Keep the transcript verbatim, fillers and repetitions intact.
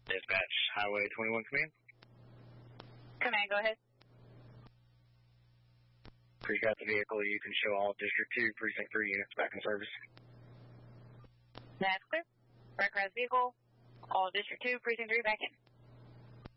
Dispatch, Highway twenty-one Command. Command, go ahead. Pre-got the vehicle. You can show all District two, Precinct three units back in service. That's clear. Record vehicle. All District two, Precinct three back in.